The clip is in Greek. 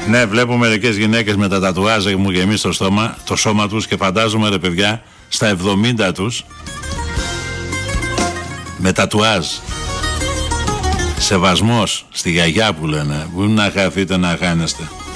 Ναι, βλέπω μερικές γυναίκες με τα τατουάζ μου γεμίσει το σώμα τους και φαντάζομαι, ρε παιδιά, στα 70 τους με τατουάζ. Σεβασμός στη γιαγιά που λένε. Πού να χαθείτε να χάνεστε.